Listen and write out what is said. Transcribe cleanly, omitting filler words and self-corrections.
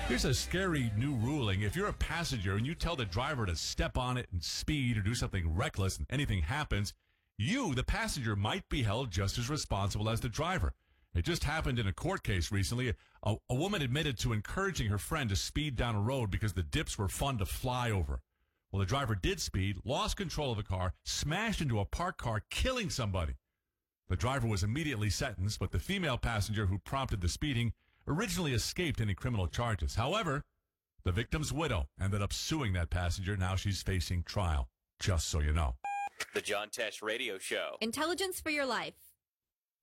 Here's a scary new ruling. If you're a passenger and you tell the driver to step on it and speed or do something reckless and anything happens, you, the passenger, might be held just as responsible as the driver. It just happened in a court case recently. A woman admitted to encouraging her friend to speed down a road because the dips were fun to fly over. Well, the driver did speed, lost control of the car, smashed into a parked car, killing somebody. The driver was immediately sentenced, but the female passenger who prompted the speeding originally escaped any criminal charges. However, the victim's widow ended up suing that passenger. Now she's facing trial, just so you know. The John Tesh Radio Show. Intelligence for your life.